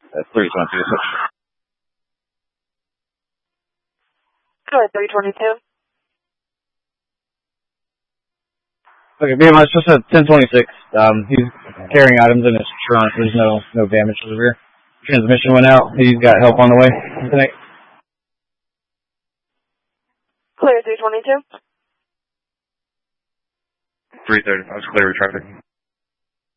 That's 322. Clear 322. Okay, BMI, it's just a 1026. He's carrying items in his trunk. There's no damage to the rear. Transmission went out. He's got help on the way tonight. Clear 322. 330. I was clear with traffic.